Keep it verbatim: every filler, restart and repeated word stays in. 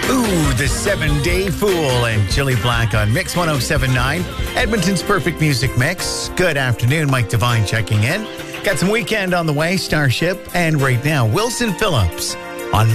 Ooh, the seven-day fool and Chili Black on Mix one oh seven point nine, Edmonton's perfect music mix. Good afternoon, Mike Devine checking in. Got some weekend on the way, Starship, and right now, Wilson Phillips on